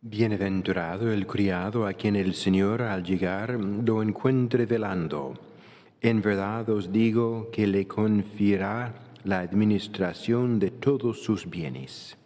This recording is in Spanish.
Bienaventurado el criado a quien el Señor al llegar lo encuentre velando. En verdad os digo que le confiará la administración de todos sus bienes.